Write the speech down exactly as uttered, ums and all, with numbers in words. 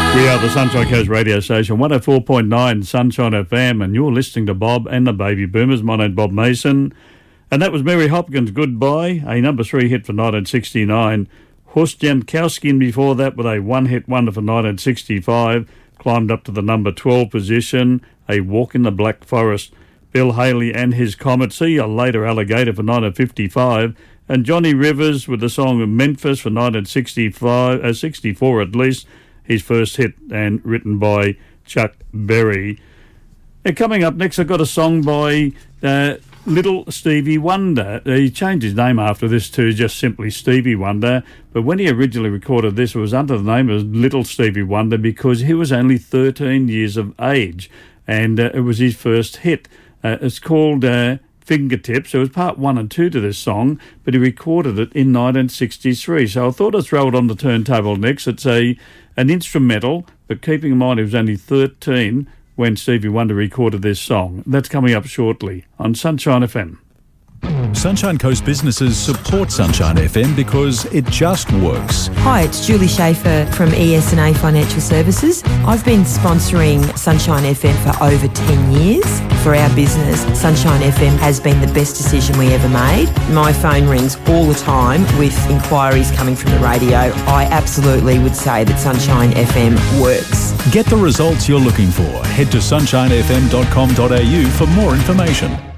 We are the Sunshine Coast radio station, one oh four point nine Sunshine F M, and you're listening to Bob and the Baby Boomers. My name's Bob Mason, and that was Mary Hopkins' Goodbye, a number three hit for nineteen sixty-nine. Horst Jankowski before that with a one-hit wonder for nineteen sixty-five, climbed up to the number twelve position, A Walk in the Black Forest. Bill Haley and his Comet, See You Later Alligator for nineteen fifty-five, and Johnny Rivers with the song Memphis for nineteen sixty-five, uh, sixty-four at least, his first hit, and written by Chuck Berry. And coming up next, I've got a song by uh, Little Stevie Wonder. He changed his name after this to just simply Stevie Wonder, but when he originally recorded this, it was under the name of Little Stevie Wonder because he was only thirteen years of age, and uh, it was his first hit. Uh, it's called uh, Fingertips. It was part one and two to this song, but he recorded it in nineteen sixty-three. So I thought I'd throw it on the turntable next. It's a an instrumental, but keeping in mind he was only thirteen when Stevie Wonder recorded this song. That's coming up shortly on Sunshine F M. Sunshine Coast businesses support Sunshine F M because it just works. Hi, it's Julie Schaefer from E S and A Financial Services. I've been sponsoring Sunshine F M for over ten years. For our business, Sunshine F M has been the best decision we ever made. My phone rings all the time with inquiries coming from the radio. I absolutely would say that Sunshine F M works. Get the results you're looking for. Head to sunshine f m dot com dot a u for more information.